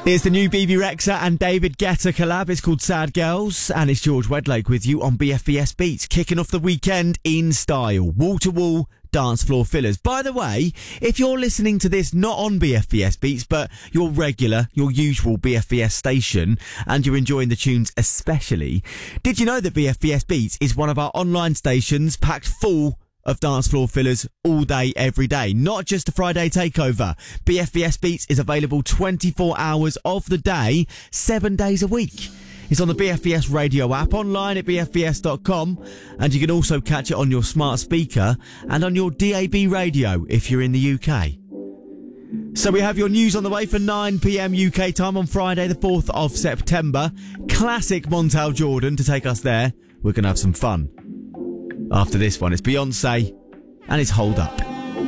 It's the new BB Rexha and David Guetta collab. It's called Sad Girls, and it's George Wedlake with you on BFBS Beats, kicking off the weekend in style. Wall-to-wall dance floor fillers. By the way, if you're listening to this not on BFBS Beats, but your usual BFBS station, and you're enjoying the tunes especially, did you know that BFBS Beats is one of our online stations packed full of dance floor fillers all day, every day? Not just a Friday takeover. BFBS Beats is available 24 hours of the day, 7 days a week. It's on the BFBS radio app, online at bfbs.com, and you can also catch it on your smart speaker and on your DAB radio if you're in the UK. So we have your news on the way for 9 p.m. UK time on Friday the 4th of September. Classic Montel Jordan to take us there. We're going to have some fun. After this one, it's Beyonce and it's Hold Up.